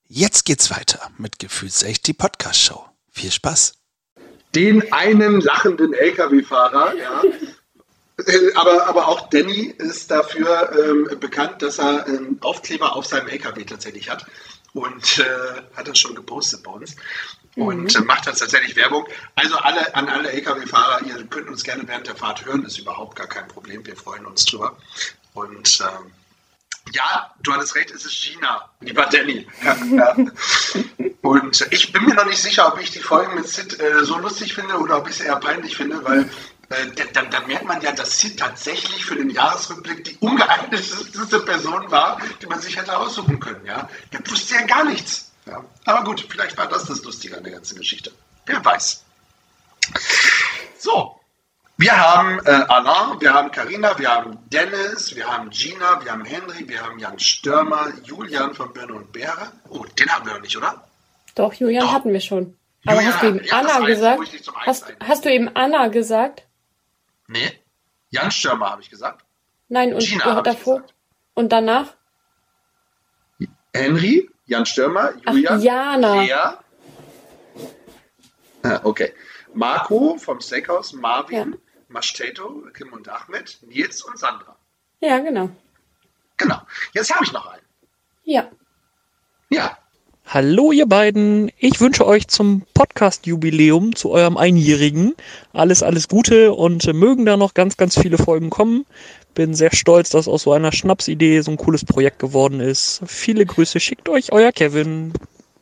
Jetzt geht's weiter mit Gefühlsecht, die Podcast-Show. Viel Spaß. Den einen lachenden LKW-Fahrer, ja. Aber auch Danny ist dafür bekannt, dass er Aufkleber auf seinem LKW tatsächlich hat. Und hat das schon gepostet bei uns. Und macht das tatsächlich Werbung. Also an alle LKW-Fahrer, ihr könnt uns gerne während der Fahrt hören, ist überhaupt gar kein Problem. Wir freuen uns drüber. Und ja, du hattest recht, es ist Gina, lieber Danny. Ja. Und ich bin mir noch nicht sicher, ob ich die Folgen mit Sid so lustig finde oder ob ich es eher peinlich finde, weil dann merkt man ja, dass Sid tatsächlich für den Jahresrückblick die ungeeignetste Person war, die man sich hätte aussuchen können. Ja? Der wusste ja gar nichts. Ja. Aber gut, vielleicht war das Lustige an der ganzen Geschichte. Wer weiß. So. Wir haben Alain, wir haben Carina, wir haben Dennis, wir haben Gina, wir haben Henry, wir haben Jan Störmer, Julian von Birne und Beere. Oh, den haben wir noch nicht, oder? Doch, Julian hatten wir schon. Aber Julian, hast du eben Anna gesagt? Hast du eben Anna gesagt? Nee, Jan Störmer habe ich gesagt. Nein, und Gina davor? Und danach? Henry, Jan Störmer, Julian, Jana. Lea. Okay. Marco vom Steakhouse, Marvin, Maschteto, Kim und Ahmed, Nils und Sandra. Ja, genau. Genau. Jetzt habe ich noch einen. Ja. Ja. Hallo ihr beiden, ich wünsche euch zum Podcast-Jubiläum, zu eurem Einjährigen, alles Gute und mögen da noch ganz viele Folgen kommen. Bin sehr stolz, dass aus so einer Schnapsidee so ein cooles Projekt geworden ist. Viele Grüße, schickt euch euer Kevin.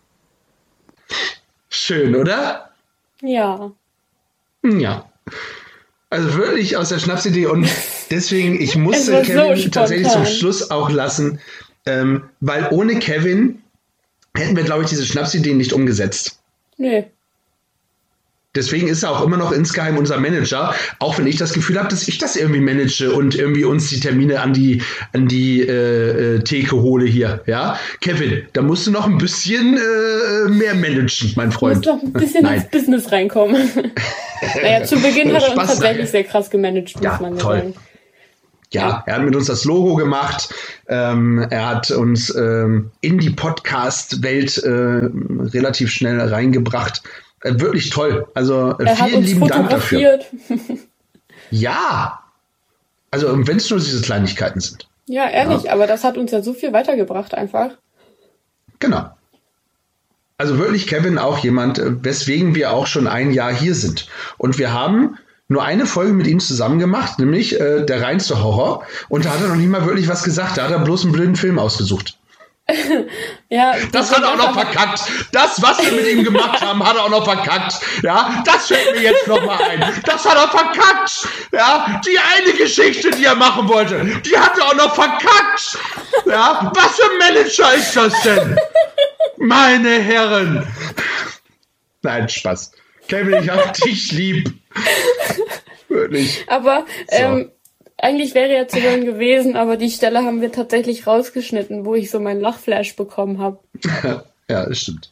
Schön, oder? Ja. Ja. Also wirklich aus der Schnapsidee und deswegen, ich musste Kevin so tatsächlich zum Schluss auch lassen, weil ohne Kevin hätten wir, glaube ich, diese Schnapsidee nicht umgesetzt. Nö. Deswegen ist er auch immer noch insgeheim unser Manager, auch wenn ich das Gefühl habe, dass ich das irgendwie manage und irgendwie uns die Termine an die Theke hole hier. Ja, Kevin, da musst du noch ein bisschen mehr managen, mein Freund. Du musst noch ein bisschen ins Business reinkommen. Naja, zu Beginn hat er uns tatsächlich sehr krass gemanagt, muss man sagen. Ja, er hat mit uns das Logo gemacht. Er hat uns in die Podcast-Welt relativ schnell reingebracht. Wirklich toll. Also vielen lieben Dank dafür. Ja. Also wenn es nur diese Kleinigkeiten sind. Ja, ehrlich, aber das hat uns ja so viel weitergebracht einfach. Genau. Also wirklich, Kevin, auch jemand, weswegen wir auch schon ein Jahr hier sind. Und wir haben nur eine Folge mit ihm zusammen gemacht, nämlich der reinste Horror. Und da hat er noch nicht mal wirklich was gesagt. Da hat er bloß einen blöden Film ausgesucht. Ja, das hat er auch noch verkackt. Das, was wir mit ihm gemacht haben, hat er auch noch verkackt. Ja, das fällt mir jetzt noch mal ein. Das hat er verkackt. Ja, die eine Geschichte, die er machen wollte, die hat er auch noch verkackt. Ja, was für ein Manager ist das denn? Meine Herren. Nein, Spaß. Kevin, ich hab dich lieb. Wirklich. Aber, eigentlich wäre ja zu hören gewesen, aber die Stelle haben wir tatsächlich rausgeschnitten, wo ich so meinen Lachflash bekommen habe. Ja, das stimmt.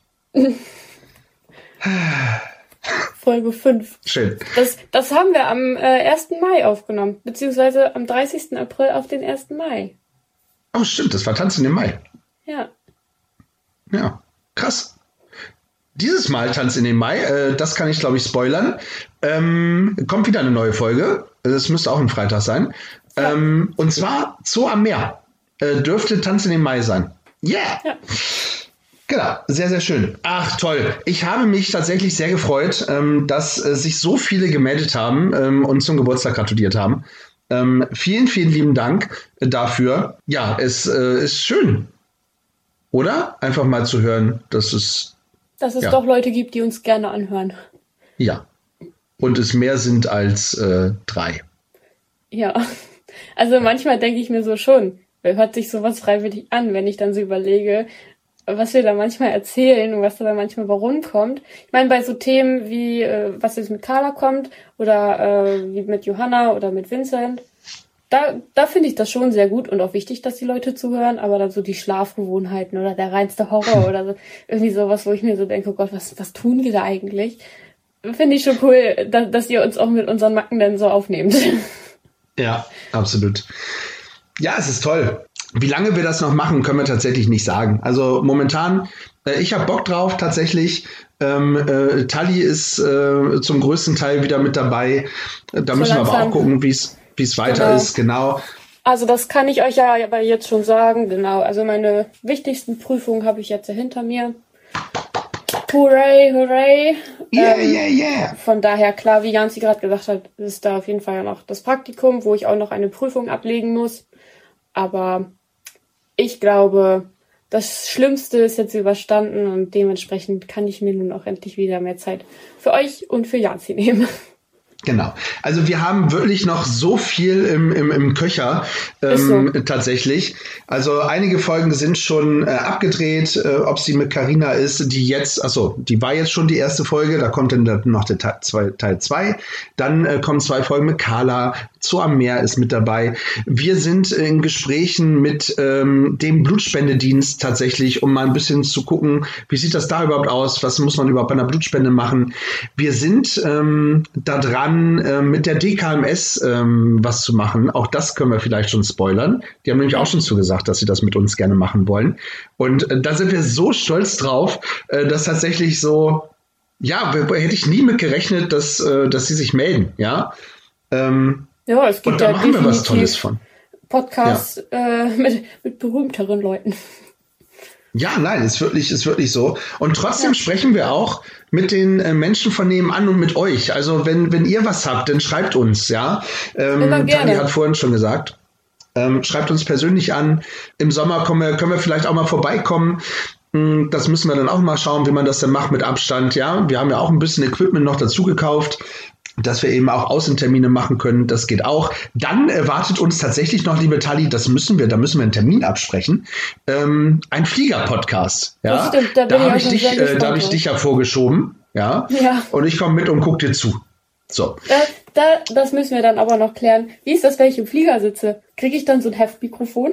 Folge 5. Schön. Das haben wir am 1. Mai aufgenommen, beziehungsweise am 30. April auf den 1. Mai. Oh, stimmt, das war Tanzen im Mai. Ja. Ja, krass. Dieses Mal Tanz in den Mai, das kann ich, glaube ich, spoilern. Kommt wieder eine neue Folge. Das müsste auch ein Freitag sein. Ja. Und zwar Zoo am Meer. Dürfte Tanz in den Mai sein. Yeah! Ja. Genau, sehr, sehr schön. Ach, toll. Ich habe mich tatsächlich sehr gefreut, dass sich so viele gemeldet haben und zum Geburtstag gratuliert haben. Vielen lieben Dank dafür. Ja, es ist schön. Oder? Einfach mal zu hören, dass es doch Leute gibt, die uns gerne anhören. Ja. Und es mehr sind als 3. Ja. Also manchmal denke ich mir so schon, wer hört sich sowas freiwillig an, wenn ich dann so überlege, was wir da manchmal erzählen und was da manchmal bei rumkommt. Ich meine, bei so Themen wie, was jetzt mit Carla kommt oder wie mit Johanna oder mit Vincent, da finde ich das schon sehr gut und auch wichtig, dass die Leute zuhören, aber dann so die Schlafgewohnheiten oder der reinste Horror oder so, irgendwie sowas, wo ich mir so denke, oh Gott, was tun wir da eigentlich? Finde ich schon cool, dass ihr uns auch mit unseren Macken dann so aufnehmt. Ja, absolut. Ja, es ist toll. Wie lange wir das noch machen, können wir tatsächlich nicht sagen. Also momentan, ich habe Bock drauf tatsächlich. Tali ist zum größten Teil wieder mit dabei. Da So müssen wir aber langsam. auch gucken, wie es weiter Genau. ist. Genau. Also das kann ich euch ja aber jetzt schon sagen, genau. Also meine wichtigsten Prüfungen habe ich jetzt hinter mir. Hooray, hooray. Yeah. Von daher, klar, wie Janzi gerade gesagt hat, ist da auf jeden Fall ja noch das Praktikum, wo ich auch noch eine Prüfung ablegen muss. Aber ich glaube, das Schlimmste ist jetzt überstanden und dementsprechend kann ich mir nun auch endlich wieder mehr Zeit für euch und für Janzi nehmen. Genau. Also wir haben wirklich noch so viel im Köcher Ist so. tatsächlich. Also einige Folgen sind schon abgedreht, ob sie mit Carina ist, die war jetzt schon die erste Folge, da kommt dann noch der Teil 2. Dann kommen 2 Folgen mit Carla, Zoo am Meer ist mit dabei. Wir sind in Gesprächen mit dem Blutspendedienst tatsächlich, um mal ein bisschen zu gucken, wie sieht das da überhaupt aus, was muss man überhaupt bei einer Blutspende machen. Wir sind da dran, mit der DKMS was zu machen. Auch das können wir vielleicht schon spoilern. Die haben nämlich auch schon zugesagt, dass sie das mit uns gerne machen wollen. Und da sind wir so stolz drauf, dass tatsächlich so, ja, hätte ich nie mit gerechnet, dass sie sich melden, ja. Ja, es gibt Und da ja machen wir was definitiv Tolles von. Podcasts mit berühmteren Leuten. Ja, nein, ist wirklich so. Und trotzdem sprechen wir auch mit den Menschen von nebenan und mit euch. Also wenn ihr was habt, dann schreibt uns, ja. Immer gerne. Tanja hat vorhin schon gesagt. Schreibt uns persönlich an. Im Sommer können wir vielleicht auch mal vorbeikommen. Das müssen wir dann auch mal schauen, wie man das dann macht mit Abstand. Ja, wir haben ja auch ein bisschen Equipment noch dazu gekauft, dass wir eben auch Außentermine machen können. Das geht auch. Dann wartet uns tatsächlich noch, liebe Tali, da müssen wir einen Termin absprechen. Ein Flieger-Podcast. Ja? Das stimmt, da bin ich auch schon sehr gespannt Da habe ich dich ja vorgeschoben. Ja. Ja. Und ich komme mit und guck dir zu. So. Das müssen wir dann aber noch klären. Wie ist das, wenn ich im Flieger sitze? Kriege ich dann so ein Heftmikrofon?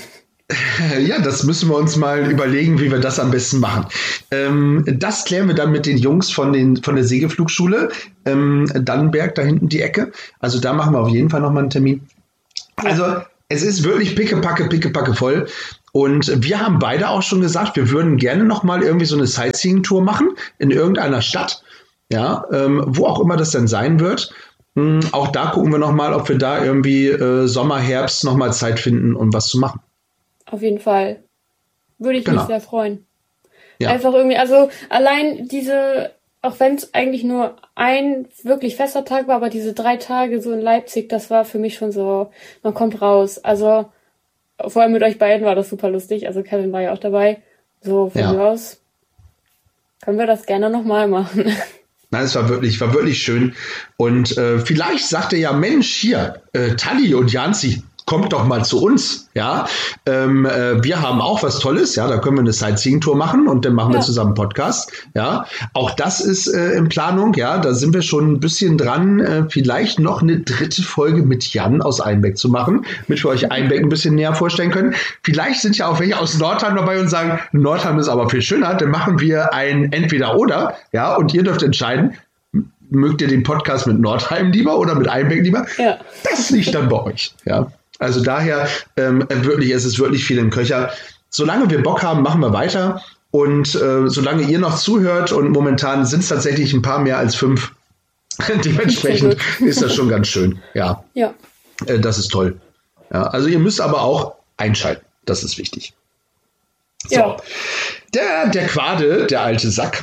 Ja, das müssen wir uns mal überlegen, wie wir das am besten machen. Das klären wir dann mit den Jungs von der Segelflugschule Dannenberg, da hinten die Ecke. Also da machen wir auf jeden Fall nochmal einen Termin. Also es ist wirklich pickepacke voll. Und wir haben beide auch schon gesagt, wir würden gerne nochmal irgendwie so eine Sightseeing-Tour machen in irgendeiner Stadt. Ja, wo auch immer das dann sein wird. Auch da gucken wir nochmal, ob wir da irgendwie Sommer, Herbst nochmal Zeit finden, um was zu machen. Auf jeden Fall. Würde ich mich sehr freuen. Ja. Einfach irgendwie, also allein auch wenn es eigentlich nur ein wirklich fester Tag war, aber diese 3 Tage so in Leipzig, das war für mich schon so, man kommt raus. Also vor allem mit euch beiden war das super lustig. Also Kevin war ja auch dabei. So von mir aus können wir das gerne nochmal machen. Nein, es war wirklich schön. Und vielleicht sagt er ja, Mensch, hier, Tali und Janzi, kommt doch mal zu uns, ja. Wir haben auch was Tolles, ja, da können wir eine Sightseeing-Tour machen und dann machen wir zusammen einen Podcast, ja. Auch das ist in Planung, ja, da sind wir schon ein bisschen dran, vielleicht noch eine 3. Folge mit Jan aus Einbeck zu machen, damit wir euch Einbeck ein bisschen näher vorstellen können. Vielleicht sind ja auch welche aus Nordheim dabei und sagen, Nordheim ist aber viel schöner, dann machen wir ein Entweder-Oder, ja, und ihr dürft entscheiden, mögt ihr den Podcast mit Nordheim lieber oder mit Einbeck lieber? Ja. Das liegt dann bei euch, ja. Also daher es ist wirklich viel im Köcher. Solange wir Bock haben, machen wir weiter. Und solange ihr noch zuhört, und momentan sind es tatsächlich ein paar mehr als 5, dementsprechend ist das schon ganz schön. Ja. Das ist toll. Ja, also ihr müsst aber auch einschalten. Das ist wichtig. So. Ja. Der Quade, der alte Sack,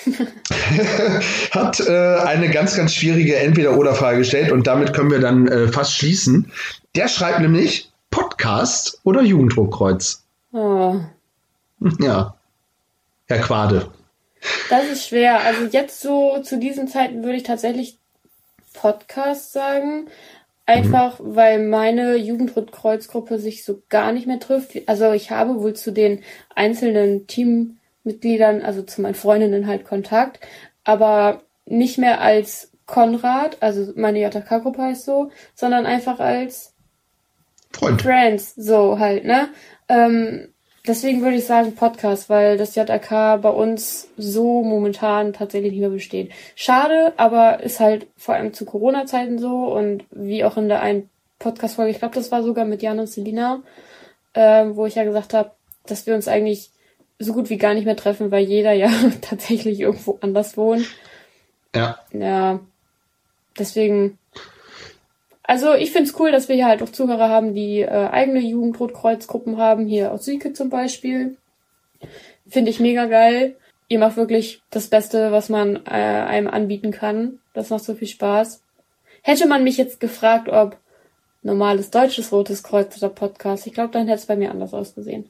hat eine ganz, ganz schwierige Entweder-Oder-Frage gestellt und damit können wir dann fast schließen. Der schreibt nämlich Podcast oder Jugenddruckkreuz. Oh. Ja, Herr Quade. Das ist schwer. Also jetzt so zu diesen Zeiten würde ich tatsächlich Podcast sagen. Einfach, weil meine Jugenddruckkreuzgruppe sich so gar nicht mehr trifft. Also ich habe wohl zu den einzelnen Teammitgliedern, also zu meinen Freundinnen halt Kontakt, aber nicht mehr als Konrad, also meine JK-Gruppe heißt so, sondern einfach als Friends, so halt, ne? Deswegen würde ich sagen Podcast, weil das JK bei uns so momentan tatsächlich nicht mehr besteht. Schade, aber ist halt vor allem zu Corona-Zeiten so und wie auch in der einen Podcast-Folge, ich glaube, das war sogar mit Jan und Selina, wo ich ja gesagt habe, dass wir uns eigentlich so gut wie gar nicht mehr treffen, weil jeder ja tatsächlich irgendwo anders wohnt. Ja. Ja, deswegen, also ich find's cool, dass wir hier halt auch Zuhörer haben, die eigene Jugendrotkreuzgruppen haben, hier aus Sieke zum Beispiel. Finde ich mega geil. Ihr macht wirklich das Beste, was man einem anbieten kann. Das macht so viel Spaß. Hätte man mich jetzt gefragt, ob normales deutsches Rotes Kreuz oder Podcast, ich glaube, dann hätte es bei mir anders ausgesehen.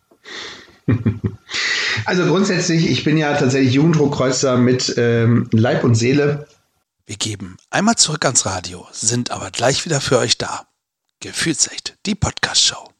Also grundsätzlich, ich bin ja tatsächlich Jugenddruckkreuzer mit Leib und Seele. Wir geben einmal zurück ans Radio, sind aber gleich wieder für euch da. Gefühlsecht, die Podcast-Show.